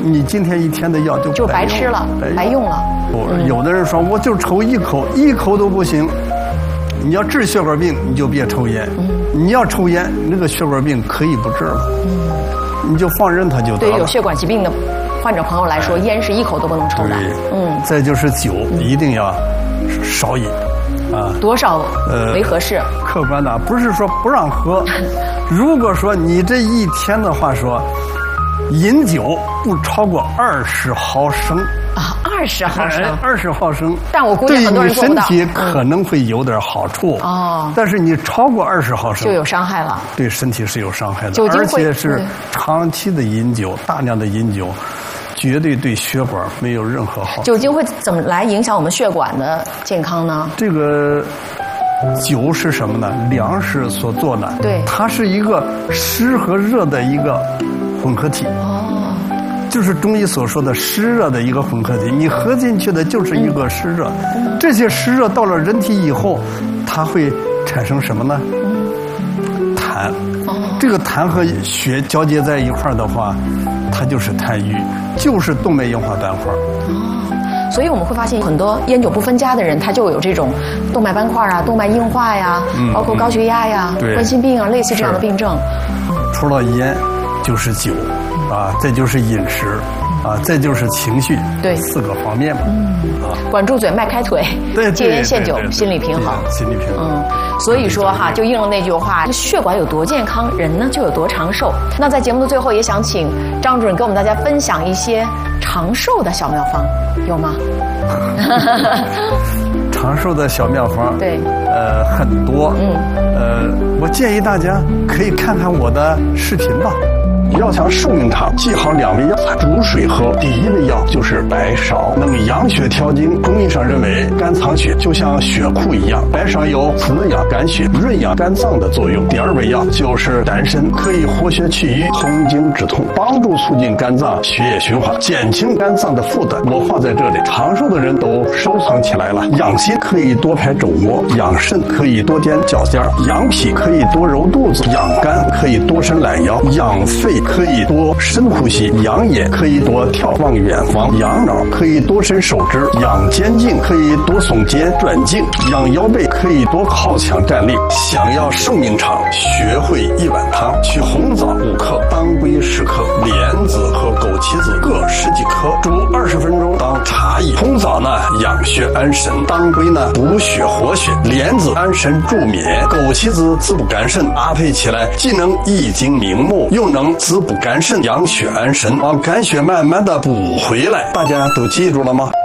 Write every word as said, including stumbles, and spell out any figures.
你今天一天的药就就白吃了，白用了。 嗯、有的人说我就抽一口，一口都不行。你要治血管病，你就别抽烟。嗯、你要抽烟，那个血管病可以不治了。嗯、你就放任它就得了。 对于有血管疾病的患者朋友来说，烟是一口都不能抽的。 嗯。再就是酒，一定要少饮。啊， 多少为合适？ 呃、客观的不是说不让喝，如果说你这一天的话说，饮酒不超过二十毫升啊，二十毫升， 二十毫升。 但我估计很多人做不到。 对你身体可能会有点好处哦，但是你超过二十毫升就有伤害了， 对身体是有伤害的，而且是长期的饮酒，大量的饮酒。绝对对血管没有任何好处。 酒精会怎么来影响我们血管的健康呢？ 这个酒是什么呢？粮食所做的， 对， 它是一个湿和热的一个混合体。哦，就是中医所说的湿热的一个混合体。你喝进去的就是一个湿热，嗯、这些湿热到了人体以后，它会产生什么呢？嗯、痰。哦，这个痰和血交接在一块儿的话。它就是痰瘀，就是动脉硬化斑块。 哦，所以我们会发现很多烟酒不分家的人，他就有这种动脉斑块啊、动脉硬化呀，嗯、包括高血压呀、嗯、冠心病啊，类似这样的病症。 除了烟，就是酒，啊，再就是饮食，啊，再就是情绪， 对， 四个方面嘛。 嗯，啊，管住嘴，迈开腿， 对， 戒烟限酒，心理平衡， 心理平衡。 嗯。所以说哈，就应了那句话，血管有多健康，人呢就有多长寿。那在节目的最后，也想请张主任给我们大家分享一些长寿的小妙方，有吗？ 长寿的小妙方， 对， 呃，很多。嗯，呃，我建议大家可以看看我的视频吧。要想寿命长，记好两味药材，煮水喝。第一味药就是白芍，能养血调经。中医上认为，肝藏血就像血库一样，白芍有滋养肝血、润养肝脏的作用。第二味药就是丹参，可以活血祛瘀、通经止痛，帮助促进肝脏血液循环，减轻肝脏的负担。我放在这里，长寿的人都收藏起来了。养心可以多拍肘窝，养肾可以多踮脚尖，养脾可以多揉肚子，养肝可以多伸懒腰，养肺可以多深呼吸，养眼可以多眺望远方，养脑可以多伸手指，养肩颈可以多耸肩转颈，养腰背可以多靠墙站立。想要寿命长，学会一碗汤，取红枣五克，当归十克，莲子和枸杞子各十几克，煮二十分钟当茶饮。红枣呢养血安神，当归呢补血活血，莲子安神助眠，枸杞子滋补肝肾，搭配起来既能益精明目，又能滋补肝肾，养血安神，把肝血慢慢的补回来。大家都记住了吗？